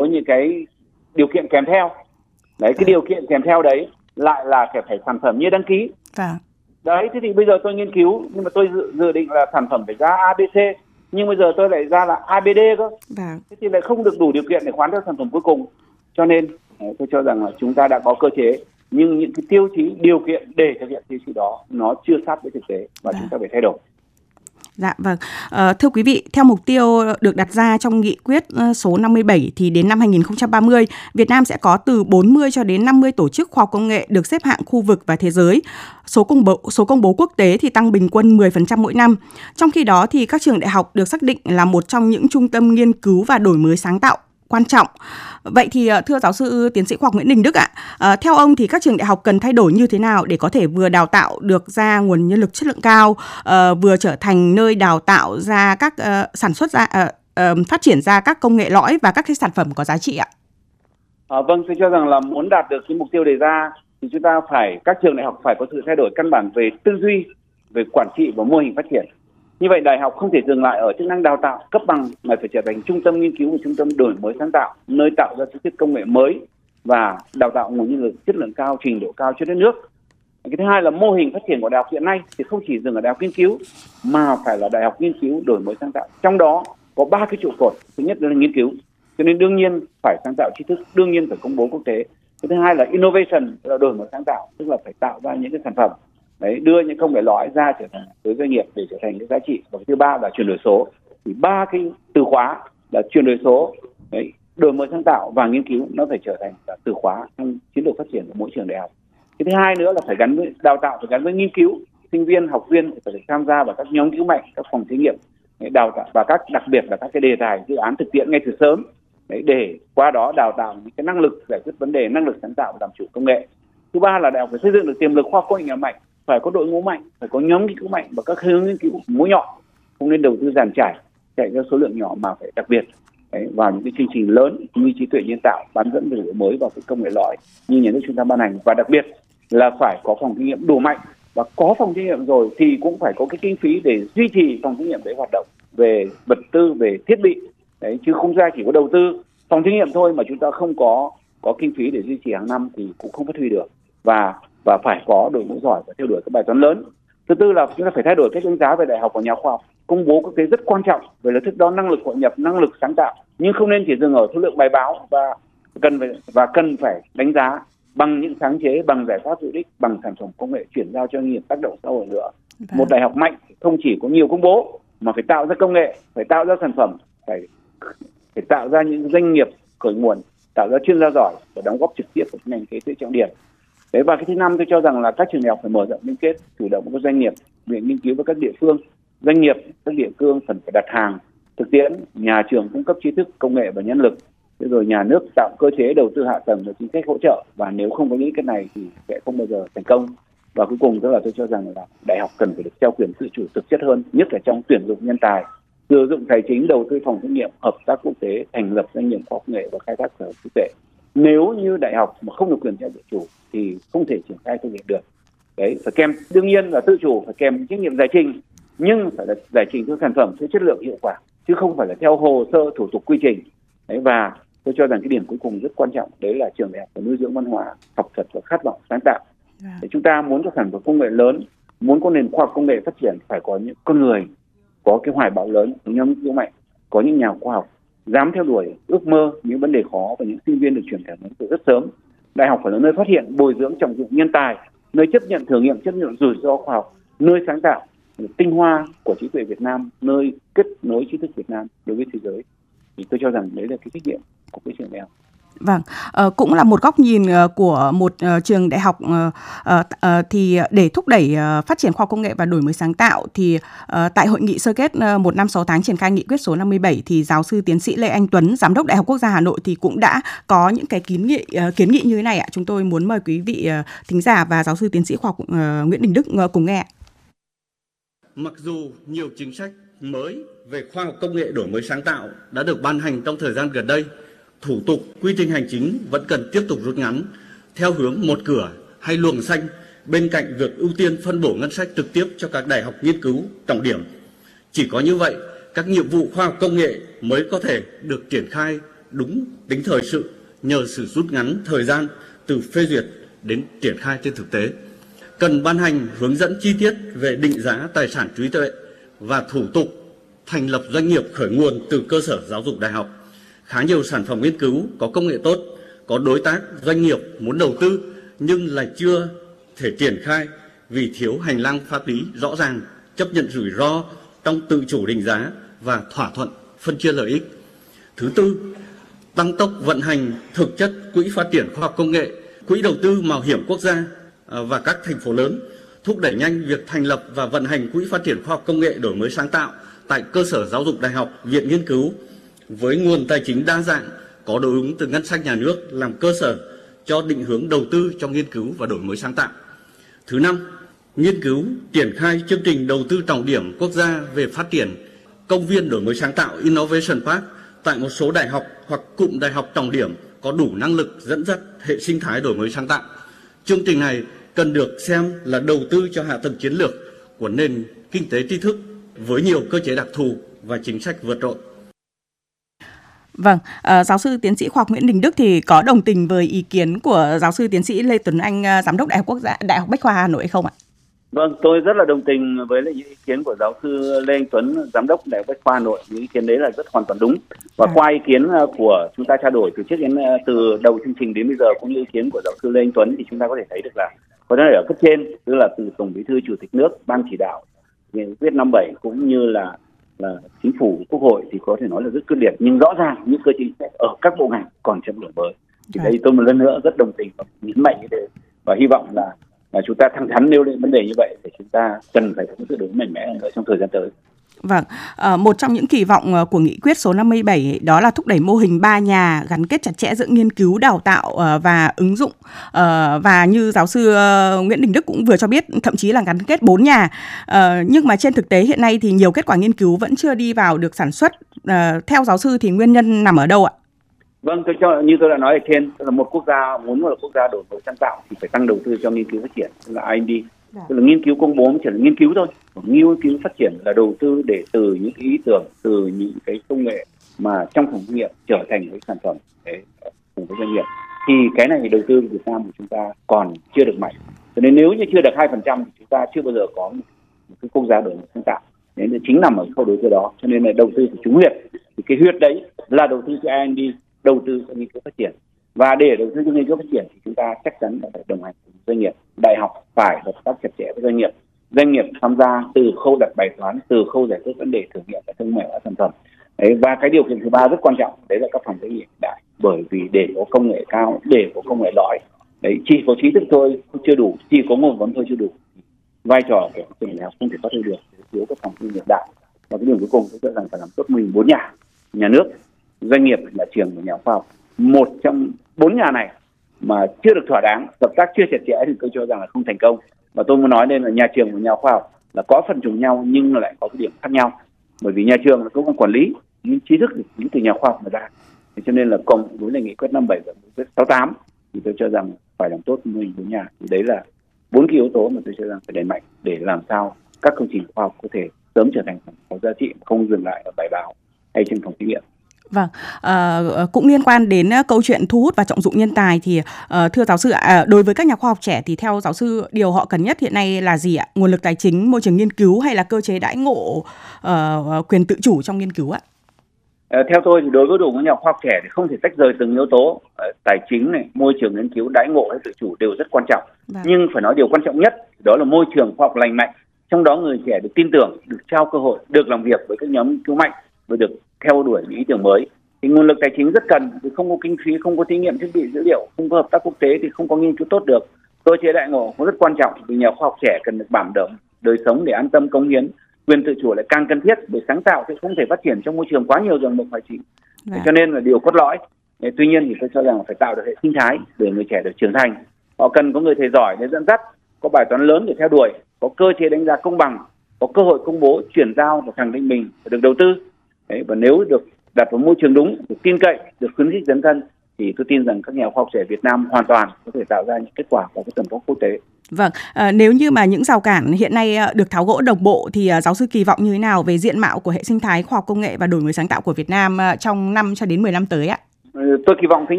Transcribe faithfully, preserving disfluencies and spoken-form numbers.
những cái điều kiện kèm theo. Đấy, cái điều kiện kèm theo đấy lại là phải, phải sản phẩm như đăng ký. Vâng. Đấy, thế thì bây giờ tôi nghiên cứu nhưng mà tôi dự, dự định là sản phẩm phải ra a bê xê, nhưng bây giờ tôi lại ra là a bê đê cơ. Vâng. Thế thì lại không được đủ điều kiện để khoán cho sản phẩm cuối cùng. Cho nên tôi cho rằng là chúng ta đã có cơ chế, nhưng những cái tiêu chí, điều kiện để thực hiện tiêu chí đó nó chưa sát với thực tế và vâng. chúng ta phải thay đổi. Dạ vâng. À, thưa quý vị, theo mục tiêu được đặt ra trong nghị quyết số năm mươi bảy thì đến năm hai nghìn không trăm ba mươi, Việt Nam sẽ có từ bốn mươi cho đến năm mươi tổ chức khoa học công nghệ được xếp hạng khu vực và thế giới. Số công bố số công bố quốc tế thì tăng bình quân mười phần trăm mỗi năm. Trong khi đó thì các trường đại học được xác định là một trong những trung tâm nghiên cứu và đổi mới sáng tạo quan trọng. Vậy thì thưa giáo sư tiến sĩ khoa học Nguyễn Đình Đức ạ, à, theo ông thì các trường đại học cần thay đổi như thế nào để có thể vừa đào tạo được ra nguồn nhân lực chất lượng cao, à, vừa trở thành nơi đào tạo ra các uh, sản xuất ra uh, uh, phát triển ra các công nghệ lõi và các cái sản phẩm có giá trị ạ? À, vâng, tôi cho rằng là muốn đạt được cái mục tiêu đề ra thì chúng ta phải các trường đại học phải có sự thay đổi căn bản về tư duy, về quản trị và mô hình phát triển. Như vậy đại học không thể dừng lại ở chức năng đào tạo cấp bằng mà phải trở thành trung tâm nghiên cứu và trung tâm đổi mới sáng tạo, nơi tạo ra kiến thức công nghệ mới và đào tạo nguồn nhân lực chất lượng cao, trình độ cao cho đất nước. Cái thứ hai là mô hình phát triển của đại học hiện nay thì không chỉ dừng ở đại học nghiên cứu mà phải là đại học nghiên cứu đổi mới sáng tạo. Trong đó có ba cái trụ cột. Thứ nhất là nghiên cứu, cho nên đương nhiên phải sáng tạo tri thức, đương nhiên phải công bố quốc tế. Cái thứ hai là innovation, là đổi mới sáng tạo, tức là phải tạo ra những cái sản phẩm, đấy, đưa những công nghệ lõi ra trở thành với doanh nghiệp để trở thành cái giá trị. Và cái thứ ba là chuyển đổi số. Thì ba cái từ khóa là chuyển đổi số, đấy, đổi mới sáng tạo và nghiên cứu nó phải trở thành từ khóa trong chiến lược phát triển của mỗi trường đại học. Cái thứ hai nữa là phải gắn với đào tạo, phải gắn với nghiên cứu, sinh viên, học viên phải được tham gia vào các nhóm cứu mạnh, các phòng thí nghiệm, đào tạo và các đặc biệt là các cái đề tài dự án thực tiễn ngay từ sớm, đấy, để qua đó đào tạo những cái năng lực giải quyết vấn đề, năng lực sáng tạo và làm chủ công nghệ. Thứ ba là đại học phải xây dựng được tiềm lực khoa học công nghệ mạnh, phải có đội ngũ mạnh, phải có nhóm nghiên cứu mạnh và các hướng nghiên cứu mũi nhọn, không nên đầu tư dàn trải chạy theo số lượng nhỏ mà phải đặc biệt đấy, vào những cái chương trình lớn như trí tuệ nhân tạo, bán dẫn về đổi mới vào cái công nghệ lõi như nhà nước chúng ta ban hành. Và đặc biệt là phải có phòng thí nghiệm đủ mạnh, và có phòng thí nghiệm rồi thì cũng phải có cái kinh phí để duy trì phòng thí nghiệm để hoạt động về vật tư, về thiết bị đấy, chứ không ra chỉ có đầu tư phòng thí nghiệm thôi mà chúng ta không có có kinh phí để duy trì hàng năm thì cũng không phát huy được. Và và phải có đội ngũ giỏi và theo đuổi các bài toán lớn. Thứ tư là chúng ta phải thay đổi cách đánh giá về đại học và nhà khoa học, công bố quốc tế rất quan trọng về là thức đo năng lực hội nhập, năng lực sáng tạo, nhưng không nên chỉ dừng ở số lượng bài báo, và cần phải và cần phải đánh giá bằng những sáng chế, bằng giải pháp hữu ích, bằng sản phẩm công nghệ chuyển giao cho doanh nghiệp tác động xã hội nữa. Vâng. Một đại học mạnh không chỉ có nhiều công bố mà phải tạo ra công nghệ, phải tạo ra sản phẩm, phải phải tạo ra những doanh nghiệp khởi nguồn, tạo ra chuyên gia giỏi và đóng góp trực tiếp vào ngành kế thừa trọng điểm. Đấy, và cái thứ năm tôi cho rằng là các trường đại học phải mở rộng liên kết, chủ động với các doanh nghiệp, viện nghiên cứu với các địa phương, doanh nghiệp, các địa phương cần phải đặt hàng thực tiễn, nhà trường cung cấp tri thức, công nghệ và nhân lực, rồi nhà nước tạo cơ chế đầu tư hạ tầng và chính sách hỗ trợ. Và nếu không có những cái này thì sẽ không bao giờ thành công. Và cuối cùng tức là tôi cho rằng là đại học cần phải được trao quyền tự chủ thực chất hơn, nhất là trong tuyển dụng nhân tài, sử dụng tài chính, đầu tư phòng thí nghiệm, hợp tác quốc tế, thành lập doanh nghiệp khoa học công nghệ và khai thác sở hữu trí tuệ. Nếu như đại học mà không được quyền trao tự chủ thì không thể triển khai thực hiện được. Đấy, phải kèm, đương nhiên là tự chủ phải kèm trách nhiệm giải trình, nhưng phải là giải trình theo sản phẩm, theo chất lượng, hiệu quả, chứ không phải là theo hồ sơ, thủ tục, quy trình. Đấy, và tôi cho rằng cái điểm cuối cùng rất quan trọng đấy là trường đại học phải nuôi dưỡng văn hóa học thuật và khát vọng sáng tạo. Để chúng ta muốn có sản phẩm công nghệ lớn, muốn có nền khoa học công nghệ phát triển, phải có những con người có cái hoài bão lớn, có nhóm nghiên cứu mạnh, có những nhà khoa học dám theo đuổi ước mơ, những vấn đề khó, và những sinh viên được truyền cảm hứng từ rất sớm. Đại học phải là nơi phát hiện, bồi dưỡng, trọng dụng nhân tài, nơi chấp nhận thử nghiệm, chấp nhận rủi ro khoa học, nơi sáng tạo, tinh hoa của trí tuệ Việt Nam, nơi kết nối trí thức Việt Nam đối với thế giới. Thì tôi cho rằng đấy là cái trách nhiệm của cái trường đại học. Vâng, uh, cũng là một góc nhìn uh, của một uh, trường đại học. uh, uh, uh, thì để thúc đẩy uh, phát triển khoa học công nghệ và đổi mới sáng tạo thì uh, tại hội nghị sơ kết uh, một năm sáu tháng triển khai nghị quyết số năm mươi bảy thì giáo sư tiến sĩ Lê Anh Tuấn, giám đốc Đại học Quốc gia Hà Nội thì cũng đã có những cái kiến nghị uh, kiến nghị như thế này ạ. Chúng tôi muốn mời quý vị uh, thính giả và giáo sư tiến sĩ khoa học uh, Nguyễn Đình Đức uh, cùng nghe. Mặc dù nhiều chính sách mới về khoa học công nghệ đổi mới sáng tạo đã được ban hành trong thời gian gần đây, thủ tục, quy trình hành chính vẫn cần tiếp tục rút ngắn theo hướng một cửa hay luồng xanh, bên cạnh việc ưu tiên phân bổ ngân sách trực tiếp cho các đại học nghiên cứu trọng điểm. Chỉ có như vậy, các nhiệm vụ khoa học công nghệ mới có thể được triển khai đúng tính thời sự nhờ sự rút ngắn thời gian từ phê duyệt đến triển khai trên thực tế. Cần ban hành hướng dẫn chi tiết về định giá tài sản trí tuệ và thủ tục thành lập doanh nghiệp khởi nguồn từ cơ sở giáo dục đại học. Khá nhiều sản phẩm nghiên cứu có công nghệ tốt, có đối tác doanh nghiệp muốn đầu tư nhưng lại chưa thể triển khai vì thiếu hành lang pháp lý rõ ràng, chấp nhận rủi ro trong tự chủ định giá và thỏa thuận phân chia lợi ích. Thứ tư, tăng tốc vận hành thực chất quỹ phát triển khoa học công nghệ, quỹ đầu tư mạo hiểm quốc gia và các thành phố lớn, thúc đẩy nhanh việc thành lập và vận hành quỹ phát triển khoa học công nghệ đổi mới sáng tạo tại cơ sở giáo dục đại học, viện nghiên cứu với nguồn tài chính đa dạng, có đối ứng từ ngân sách nhà nước làm cơ sở cho định hướng đầu tư cho nghiên cứu và đổi mới sáng tạo. Thứ năm, nghiên cứu triển khai chương trình đầu tư trọng điểm quốc gia về phát triển công viên đổi mới sáng tạo Innovation Park tại một số đại học hoặc cụm đại học trọng điểm có đủ năng lực dẫn dắt hệ sinh thái đổi mới sáng tạo. Chương trình này cần được xem là đầu tư cho hạ tầng chiến lược của nền kinh tế tri thức với nhiều cơ chế đặc thù và chính sách vượt trội. Vâng, uh, giáo sư tiến sĩ khoa học Nguyễn Đình Đức thì có đồng tình với ý kiến của giáo sư tiến sĩ Lê Tuấn Anh, uh, giám đốc Đại học Quốc gia, Đại học Bách khoa Hà Nội không ạ? Vâng, tôi rất là đồng tình với lại những ý kiến của giáo sư Lê Anh Tuấn, giám đốc Đại học Bách khoa Hà Nội. Những ý kiến đấy là rất hoàn toàn đúng. Và à. qua ý kiến của chúng ta trao đổi từ trước đến từ đầu chương trình đến bây giờ cũng như ý kiến của giáo sư Lê Anh Tuấn thì chúng ta có thể thấy được là có thể ở cấp trên, tức là từ Tổng Bí thư Chủ tịch nước, Ban chỉ đạo nghị quyết năm bảy cũng như là là chính phủ, quốc hội thì có thể nói là rất quyết liệt, nhưng rõ ràng những cơ chế chính sách ở các bộ ngành còn chậm đổi mới. Thì đây tôi một lần nữa rất đồng tình và nhấn mạnh như thế, và hy vọng là là chúng ta thẳng thắn nêu lên vấn đề như vậy để chúng ta cần phải có sự đổi mạnh mẽ hơn trong thời gian tới. Vâng, à, một trong những kỳ vọng của nghị quyết số năm mươi bảy đó là thúc đẩy mô hình ba nhà gắn kết chặt chẽ giữa nghiên cứu, đào tạo và ứng dụng. À, và như giáo sư Nguyễn Đình Đức cũng vừa cho biết, thậm chí là gắn kết bốn nhà. À, nhưng mà trên thực tế hiện nay thì nhiều kết quả nghiên cứu vẫn chưa đi vào được sản xuất. À, theo giáo sư thì nguyên nhân nằm ở đâu ạ? Vâng, tôi cho như tôi đã nói ở trên, tức là một quốc gia muốn là quốc gia đổi mới sáng tạo thì phải tăng đầu tư cho nghiên cứu phát triển, tức là R and D. Tức là nghiên cứu công bố chỉ là nghiên cứu thôi, nghiên cứu phát triển là đầu tư để từ những ý tưởng, từ những cái công nghệ mà trong phòng thí nghiệm trở thành cái sản phẩm để cùng với doanh nghiệp. Thì cái này đầu tư Việt Nam của chúng ta còn chưa được mạnh. Cho nên nếu như chưa được hai phần trăm thì chúng ta chưa bao giờ có một, một cái quốc gia đổi mới sáng tạo. Nên chính nằm ở khâu đầu tư đó. Cho nên là đầu tư của chúng huyệt. Thì cái huyệt đấy là đầu tư cho R and D, đầu tư cho nghiên cứu phát triển. Và để đầu tư cho nghiên cứu phát triển thì chúng ta chắc chắn là phải đồng hành cùng doanh nghiệp. Đại học phải hợp tác chặt chẽ với doanh nghiệp. Doanh nghiệp tham gia từ khâu đặt bài toán, từ khâu giải quyết vấn đề, thử nghiệm và thương mại hóa sản phẩm. Đấy, và cái điều kiện thứ ba rất quan trọng, đấy là các phòng thí nghiệm đại. Bởi vì để có công nghệ cao, để có công nghệ lõi, đấy chỉ có trí thức thôi chưa đủ, chỉ có nguồn vốn thôi chưa đủ. Vai trò của các trường đại học không thể phát huy được, thiếu các phòng thí nghiệm đại. Và cái điểm cuối cùng tôi cho rằng phải làm tốt mình bốn nhà, nhà nước, doanh nghiệp, nhà trường và nhà khoa học. Một trong bốn nhà này mà chưa được thỏa đáng, hợp tác chưa chặt chẽ thì tôi cho rằng là không thành công. Và tôi muốn nói đây là nhà trường và nhà khoa học là có phần trùng nhau nhưng lại có cái điểm khác nhau. Bởi vì nhà trường là cơ quan quản lý, những trí thức những từ nhà khoa học mà ra. Thế cho nên là cộng với lại nghị quyết năm bảy và nghị quyết sáu tám thì tôi cho rằng phải làm tốt mô hình bốn nhà. Thì đấy là bốn cái yếu tố mà tôi cho rằng phải đẩy mạnh để làm sao các công trình khoa học có thể sớm trở thành sản phẩm có giá trị, không dừng lại ở bài báo hay trên phòng thí nghiệm. Vâng, à, cũng liên quan đến câu chuyện thu hút và trọng dụng nhân tài thì à, thưa giáo sư, à, đối với các nhà khoa học trẻ thì theo giáo sư điều họ cần nhất hiện nay là gì ạ? Nguồn lực tài chính, môi trường nghiên cứu hay là cơ chế đãi ngộ, à, quyền tự chủ trong nghiên cứu ạ? À, theo tôi thì đối với đội ngũ nhà khoa học trẻ thì không thể tách rời từng yếu tố. À, tài chính này, môi trường nghiên cứu, đãi ngộ hay tự chủ đều rất quan trọng. Vâng. Nhưng phải nói điều quan trọng nhất đó là môi trường khoa học lành mạnh. Trong đó người trẻ được tin tưởng, được trao cơ hội, được làm việc với các nhóm nghiên cứu mạnh và được theo đuổi những ý tưởng mới. Thì nguồn lực tài chính rất cần, vì không có kinh phí, không có thí nghiệm thiết bị dữ liệu, không có hợp tác quốc tế thì không có nghiên cứu tốt được. Cơ chế đãi ngộ cũng rất quan trọng vì nhà khoa học trẻ cần được bảo đảm đời sống để an tâm cống hiến. Quyền tự chủ lại càng cần thiết để sáng tạo thì không thể phát triển trong môi trường quá nhiều dòng mục hoài chính. Cho nên là điều cốt lõi. Tuy nhiên thì tôi cho rằng phải tạo được hệ sinh thái để người trẻ được trưởng thành. Họ cần có người thầy giỏi để dẫn dắt, có bài toán lớn để theo đuổi, có cơ chế đánh giá công bằng, có cơ hội công bố, chuyển giao và khẳng định mình, được đầu tư. Đấy, và nếu được đặt vào môi trường đúng, được tin cậy, được khuyến khích dấn thân thì tôi tin rằng các nhà khoa học trẻ Việt Nam hoàn toàn có thể tạo ra những kết quả có cái tầm vóc quốc tế. Vâng, à, nếu như mà những rào cản hiện nay được tháo gỡ đồng bộ thì giáo sư kỳ vọng như thế nào về diện mạo của hệ sinh thái khoa học công nghệ và đổi mới sáng tạo của Việt Nam trong năm cho đến mười năm tới ạ? Tôi kỳ vọng thứ